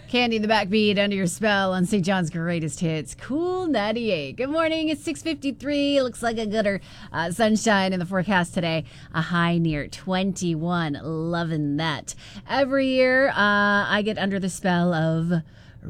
Candy in the backbeat under your spell on St. John's greatest hits. Cool 98. Good morning. It's 6:53. Looks like a gooder. Sunshine in the forecast today. A high near 21. Loving that. Every year, I get under the spell of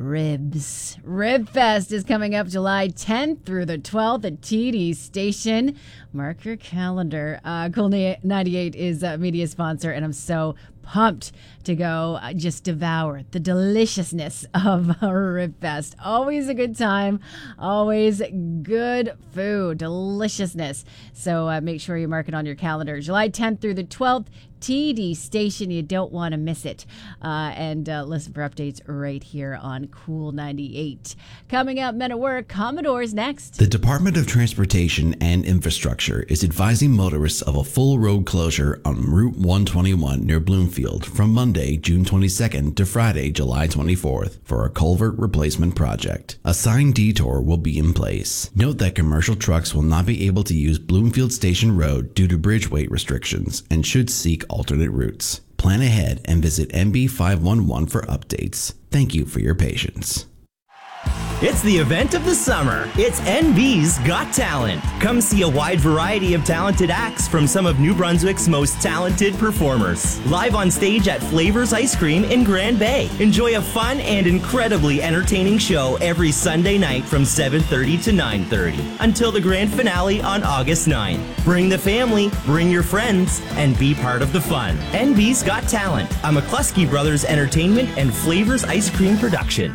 ribs. Rib Fest is coming up July 10th through the 12th at TD Station. Mark your calendar. Cool 98 is a media sponsor, and I'm so pumped to go just devour the deliciousness of Rib Fest. Always a good time. Always good food. Deliciousness. So make sure you mark it on your calendar. July 10th through the 12th. TD Station. You don't want to miss it. And listen for updates right here on Cool 98. Coming up, Men at Work, Commodores next. The Department of Transportation and Infrastructure is advising motorists of a full road closure on Route 121 near Bloomfield from Monday, June 22nd to Friday, July 24th for a culvert replacement project. A signed detour will be in place. Note that commercial trucks will not be able to use Bloomfield Station Road due to bridge weight restrictions and should seek alternate routes. Plan ahead and visit MB511 for updates. Thank you for your patience. It's the event of the summer. It's NB's Got Talent. Come see a wide variety of talented acts from some of New Brunswick's most talented performers. Live on stage at Flavors Ice Cream in Grand Bay. Enjoy a fun and incredibly entertaining show every Sunday night from 7:30 to 9:30 until the grand finale on August 9th. Bring the family, bring your friends, and be part of the fun. NB's Got Talent, a McCluskey Brothers Entertainment and Flavors Ice Cream production.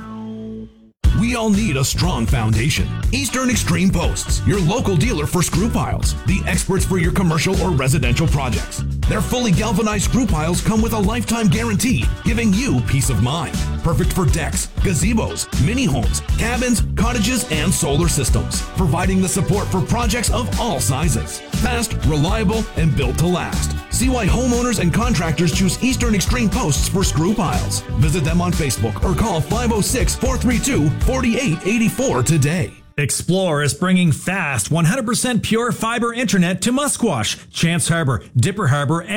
We all need a strong foundation. Eastern Extreme Posts, your local dealer for screw piles, the experts for your commercial or residential projects. Their fully galvanized screw piles come with a lifetime guarantee, giving you peace of mind. Perfect for decks, gazebos, mini homes, cabins, cottages, and solar systems, providing the support for projects of all sizes. Fast, reliable, and built to last. See why homeowners and contractors choose Eastern Extreme Posts for screw piles. Visit them on Facebook or call 506-432-4884 today. Explore is bringing fast 100% pure fiber internet to Musquash, Chance Harbor, Dipper Harbor,